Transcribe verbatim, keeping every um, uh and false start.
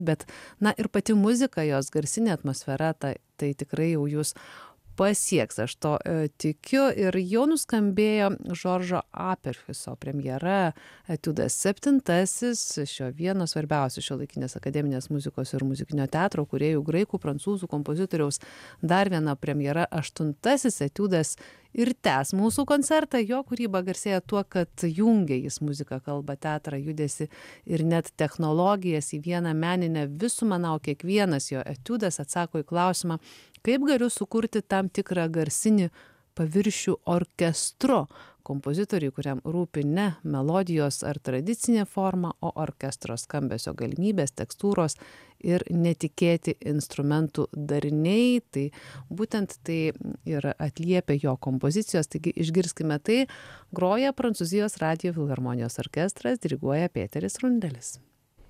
bet na ir pati muzika, jos garsinė atmosfera, tai, tai tikrai jau jūs pasieks, aš to e, tikiu. Ir jau nuskambėjo Žoržo Aperhiso premjera etiudas septintasis, šio vieno svarbiausių šiuolaikinės akademinės muzikos ir muzikinio teatro kūrėjų graikų prancūzų kompozitoriaus dar viena premjera, aštuntasis etiudas ir tęs mūsų koncertą. Jo kūryba garsėja tuo, kad jungia jis muziką, kalbą, teatrą, judesį ir net technologijas į vieną meninę visumą. Na, o kiekvienas jo etiudas atsako į klausimą, kaip galiu sukurti tam tikrą garsinį paviršių orkestru. Kompozitoriui, kuriam rūpi ne melodijos ar tradicinė forma, o orkestro skambesio galimybės, tekstūros ir netikėti instrumentų dariniai. Tai būtent tai ir atliepia jo kompozicijos. Taigi išgirskime tai. Groja Prancūzijos radijo filharmonijos orkestras, diriguoja Pėteris Rundelis.